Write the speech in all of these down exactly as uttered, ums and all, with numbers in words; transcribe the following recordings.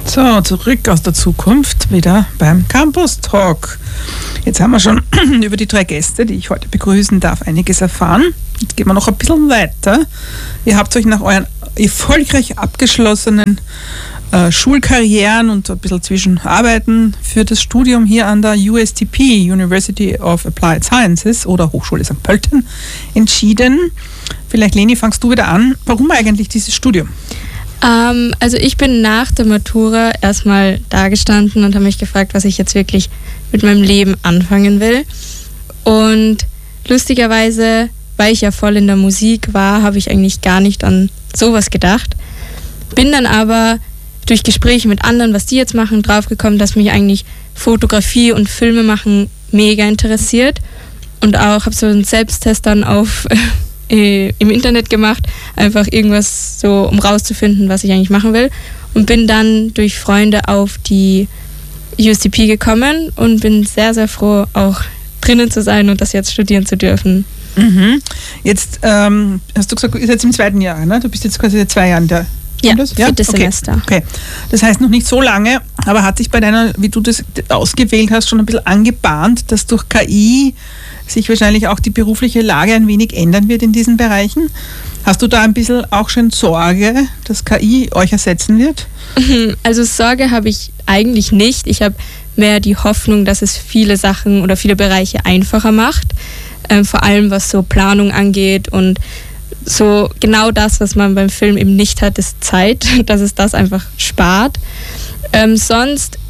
So, zurück aus der Zukunft, wieder beim Campus Talk. Jetzt haben wir schon über die drei Gäste, die ich heute begrüßen darf, einiges erfahren. Jetzt gehen wir noch ein bisschen weiter. Ihr habt euch nach euren erfolgreich abgeschlossenen äh, Schulkarrieren und ein bisschen Zwischenarbeiten für das Studium hier an der U S T P, University of Applied Sciences oder Hochschule Sankt Pölten, entschieden. Vielleicht, Leni, fangst du wieder an. Warum eigentlich dieses Studium? Ähm, also ich bin nach der Matura erstmal da gestanden und habe mich gefragt, was ich jetzt wirklich mit meinem Leben anfangen will. Und lustigerweise, weil ich ja voll in der Musik war, habe ich eigentlich gar nicht an sowas gedacht. Bin dann aber durch Gespräche mit anderen, was die jetzt machen, draufgekommen, dass mich eigentlich Fotografie und Filme machen mega interessiert. Und auch habe so einen Selbsttest dann auf im Internet gemacht, einfach irgendwas so, um rauszufinden, was ich eigentlich machen will. Und bin dann durch Freunde auf die U S T P gekommen und bin sehr, sehr froh, auch drinnen zu sein und das jetzt studieren zu dürfen. Mhm. Jetzt ähm, hast du gesagt, du bist jetzt im zweiten Jahr, ne? Du bist jetzt quasi seit zwei Jahren da. Ja, das? viertes okay. Semester. Okay, das heißt noch nicht so lange, aber hat sich bei deiner, wie du das ausgewählt hast, schon ein bisschen angebahnt, dass durch K I sich wahrscheinlich auch die berufliche Lage ein wenig ändern wird in diesen Bereichen? Hast du da ein bisschen auch schon Sorge, dass K I euch ersetzen wird? Also Sorge habe ich eigentlich nicht. Ich habe mehr die Hoffnung, dass es viele Sachen oder viele Bereiche einfacher macht. Ähm, vor allem was so Planung angeht und so genau das, was man beim Film eben nicht hat, ist Zeit, dass es das einfach spart. Ähm, sonst,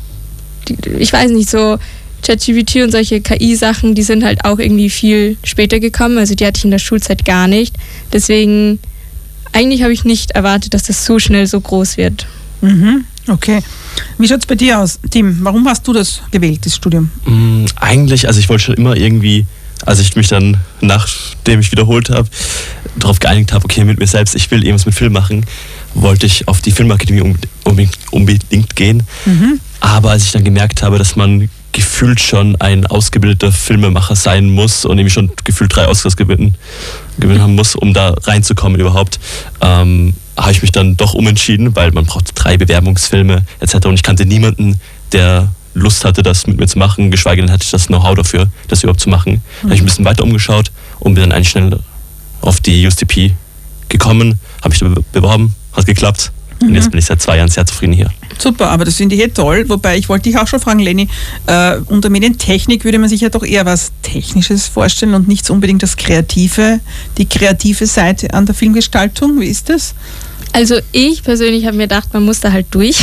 ich weiß nicht, so ChatGPT und solche K I-Sachen, die sind halt auch irgendwie viel später gekommen. Also die hatte ich in der Schulzeit gar nicht. Deswegen, eigentlich habe ich nicht erwartet, dass das so schnell so groß wird. Mhm, okay. Wie schaut es bei dir aus, Tim? Warum hast du das gewählt, das Studium? Mm, eigentlich, also ich wollte schon immer irgendwie, als ich mich dann, nachdem ich wiederholt habe, darauf geeinigt habe, okay, mit mir selbst, ich will irgendwas mit Film machen, wollte ich auf die Filmakademie unbedingt, unbedingt gehen. Mhm. Aber als ich dann gemerkt habe, dass man gefühlt schon ein ausgebildeter Filmemacher sein muss und nämlich schon gefühlt drei Oscars gewinnen, gewinnen haben muss, um da reinzukommen überhaupt, ähm, habe ich mich dann doch umentschieden, weil man braucht drei Bewerbungsfilme et cetera. Und ich kannte niemanden, der Lust hatte, das mit mir zu machen, geschweige denn hatte ich das Know-how dafür, das überhaupt zu machen. Mhm. Da habe ich ein bisschen weiter umgeschaut und bin dann eigentlich schnell auf die U S T P gekommen, habe mich da beworben, hat geklappt. Und jetzt bin ich seit zwei Jahren sehr zufrieden hier. Super, aber das finde ich eh toll. Wobei, ich wollte dich auch schon fragen, Leni, äh, unter Medientechnik würde man sich ja doch eher was Technisches vorstellen und nicht unbedingt das Kreative, die kreative Seite an der Filmgestaltung. Wie ist das? Also ich persönlich habe mir gedacht, man muss da halt durch,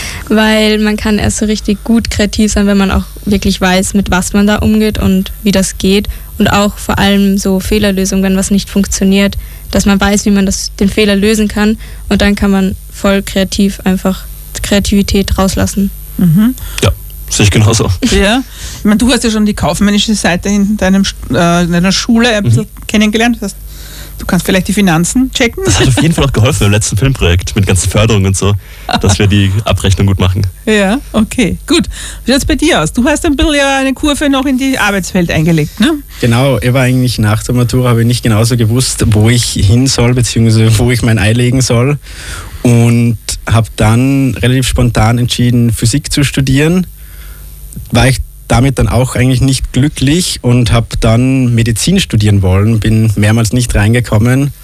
weil man kann erst so richtig gut kreativ sein, wenn man auch wirklich weiß, mit was man da umgeht und wie das geht. Und auch vor allem so Fehlerlösungen, wenn was nicht funktioniert, dass man weiß, wie man das, den Fehler lösen kann und dann kann man voll kreativ einfach Kreativität rauslassen. Mhm. Ja, sehe ich genauso. Ja, ich meine, du hast ja schon die kaufmännische Seite in, deinem, äh, in deiner Schule ein bisschen mhm. kennengelernt. Das heißt, du kannst vielleicht die Finanzen checken. Das hat auf jeden Fall auch geholfen im letzten Filmprojekt mit ganzen Förderungen und so, dass wir die Abrechnung gut machen. Ja, okay, gut. Wie schaut es bei dir aus? Du hast ein bisschen ja eine Kurve noch in die Arbeitswelt eingelegt, ne? Genau, ich war eigentlich nach der Matura, habe ich nicht genauso gewusst, wo ich hin soll, beziehungsweise wo ich mein Ei legen soll. Und habe dann relativ spontan entschieden, Physik zu studieren. War ich damit dann auch eigentlich nicht glücklich und habe dann Medizin studieren wollen, bin mehrmals nicht reingekommen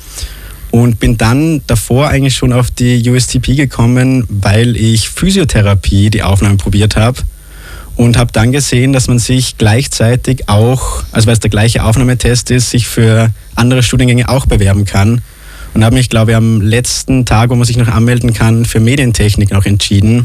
und bin dann davor eigentlich schon auf die U S T P gekommen, weil ich Physiotherapie, die Aufnahme probiert habe und habe dann gesehen, dass man sich gleichzeitig auch, also weil es der gleiche Aufnahmetest ist, sich für andere Studiengänge auch bewerben kann. Und habe mich, glaube ich, am letzten Tag, wo man sich noch anmelden kann, für Medientechnik noch entschieden.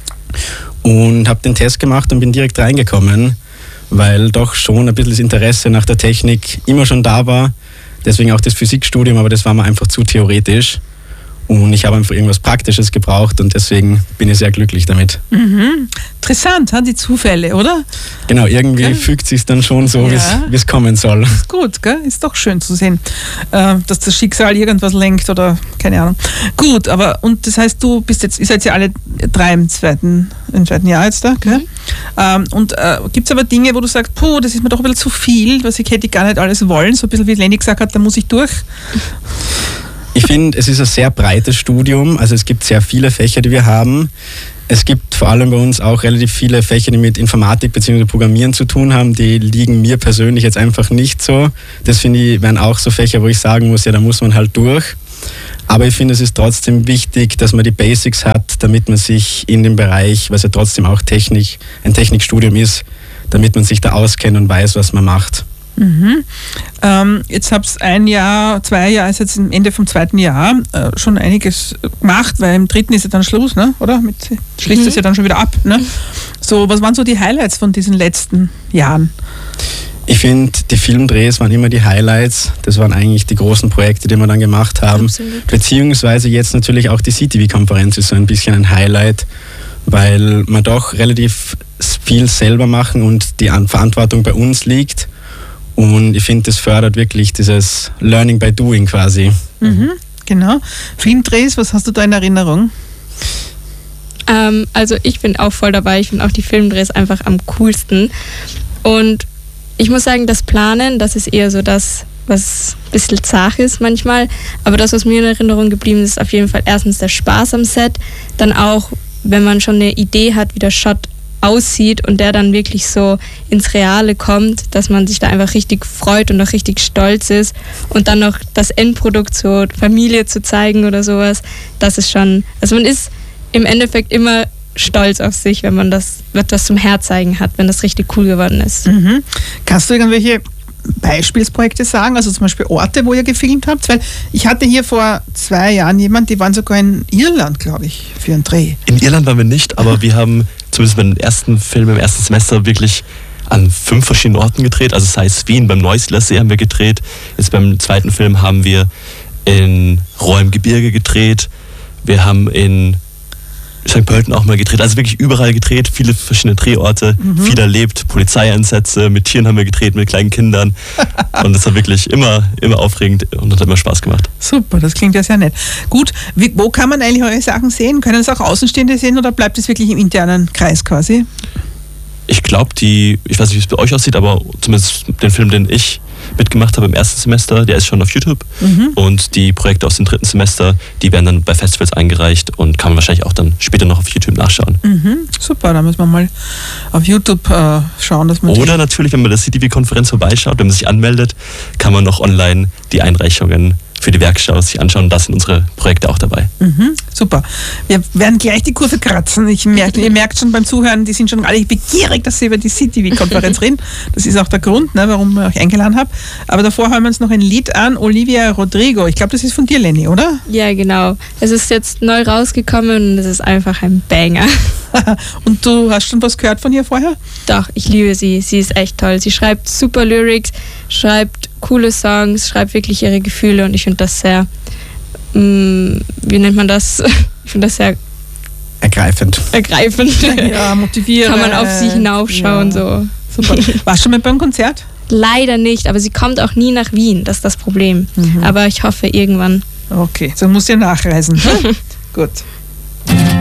Und habe den Test gemacht und bin direkt reingekommen, weil doch schon ein bisschen das Interesse nach der Technik immer schon da war. Deswegen auch das Physikstudium, aber das war mir einfach zu theoretisch. Und ich habe einfach irgendwas Praktisches gebraucht und deswegen bin ich sehr glücklich damit. Mhm. Interessant, die Zufälle, oder? Genau, irgendwie okay. fügt es sich dann schon so, ja. wie es kommen soll. Ist gut, gell? Ist doch schön zu sehen, äh, dass das Schicksal irgendwas lenkt oder keine Ahnung. Gut, aber und das heißt, du bist jetzt, ihr seid ja alle drei im zweiten, im zweiten Jahr jetzt da, gell? Mhm. Ähm, und äh, gibt es aber Dinge, wo du sagst, puh, das ist mir doch ein bisschen zu viel, was ich hätte gar nicht alles wollen, so ein bisschen wie Leni gesagt hat, da muss ich durch. Ich finde, es ist ein sehr breites Studium, also es gibt sehr viele Fächer, die wir haben. Es gibt vor allem bei uns auch relativ viele Fächer, die mit Informatik bzw. Programmieren zu tun haben, die liegen mir persönlich jetzt einfach nicht so. Das finde ich, wären auch so Fächer, wo ich sagen muss, ja, da muss man halt durch. Aber ich finde, es ist trotzdem wichtig, dass man die Basics hat, damit man sich in dem Bereich, was ja trotzdem auch Technik, ein Technikstudium ist, damit man sich da auskennt und weiß, was man macht. Mhm. Ähm, jetzt habt ihr ein Jahr, zwei Jahre, ist jetzt am Ende vom zweiten Jahr äh, schon einiges gemacht, weil im dritten ist ja dann Schluss, ne? Oder? Mit, schließt das mhm. ja dann schon wieder ab. Ne? So, was waren so die Highlights von diesen letzten Jahren? Ich finde, die Filmdrehs waren immer die Highlights. Das waren eigentlich die großen Projekte, die wir dann gemacht haben. Absolut. Beziehungsweise jetzt natürlich auch die C T V-Konferenz ist so ein bisschen ein Highlight, weil wir doch relativ viel selber machen und die Verantwortung bei uns liegt. Und ich finde, das fördert wirklich dieses Learning by Doing quasi. Mhm, genau. Filmdrehs, was hast du da in Erinnerung? Ähm, also ich bin auch voll dabei. Ich finde auch die Filmdrehs einfach am coolsten. Und ich muss sagen, das Planen, das ist eher so das, was ein bisschen zart ist manchmal. Aber das, was mir in Erinnerung geblieben ist, ist auf jeden Fall erstens der Spaß am Set. Dann auch, wenn man schon eine Idee hat, wie der Shot aussieht und der dann wirklich so ins Reale kommt, dass man sich da einfach richtig freut und auch richtig stolz ist und dann noch das Endprodukt so Familie zu zeigen oder sowas, das ist schon, also man ist im Endeffekt immer stolz auf sich, wenn man das, das zum Herzeigen hat, wenn das richtig cool geworden ist. Mhm. Kannst du irgendwelche Beispielsprojekte sagen, also zum Beispiel Orte, wo ihr gefilmt habt? Weil ich hatte hier vor zwei Jahren jemanden, die waren sogar in Irland, glaube ich, für einen Dreh. In Irland waren wir nicht, aber wir haben zumindest beim ersten Film, im ersten Semester wirklich an fünf verschiedenen Orten gedreht. Also sei es Wien, beim Neusiedler See haben wir gedreht. Jetzt beim zweiten Film haben wir in Rohr-im-Gebirge gedreht. Wir haben in Sankt Pölten auch mal gedreht, also wirklich überall gedreht, viele verschiedene Drehorte, mhm. viel erlebt, Polizeieinsätze, mit Tieren haben wir gedreht, mit kleinen Kindern und das war wirklich immer, immer aufregend und hat immer Spaß gemacht. Super, das klingt ja sehr nett. Gut, wie, wo kann man eigentlich eure Sachen sehen? Können es auch Außenstehende sehen oder bleibt es wirklich im internen Kreis quasi? Ich glaube, die, ich weiß nicht, wie es bei euch aussieht, aber zumindest den Film, den ich mitgemacht habe im ersten Semester, der ist schon auf YouTube. Mhm. Und die Projekte aus dem dritten Semester, die werden dann bei Festivals eingereicht und kann man wahrscheinlich auch dann später noch auf YouTube nachschauen. Mhm. Super, da müssen wir mal auf YouTube äh, schauen, dass man. Oder natürlich, wenn man der C T V-Konferenz vorbeischaut, wenn man sich anmeldet, kann man noch online die Einreichungen für die Werkschau sich anschauen. Da sind unsere Projekte auch dabei. Mhm, super. Wir werden gleich die Kurve kratzen. Ich merke, ihr merkt schon beim Zuhören, die sind schon alle begierig, dass sie über die C T V-Konferenz reden. Das ist auch der Grund, ne, warum ich euch eingeladen habe. Aber davor hören wir uns noch ein Lied an, Olivia Rodrigo. Ich glaube, das ist von dir, Lenny, oder? Ja, genau. Es ist jetzt neu rausgekommen und es ist einfach ein Banger. Und du hast schon was gehört von ihr vorher? Doch, ich liebe sie. Sie ist echt toll. Sie schreibt super Lyrics, schreibt coole Songs, schreibt wirklich ihre Gefühle und ich finde das sehr, mh, wie nennt man das? Ich finde das sehr ergreifend. Ergreifend. Ja, motivierend. Kann man auf sie hinaufschauen. Ja. So. Super. Warst du schon mal beim Konzert? Leider nicht, aber sie kommt auch nie nach Wien, das ist das Problem. Mhm. Aber ich hoffe irgendwann. Okay, so musst du ja nachreisen. Gut.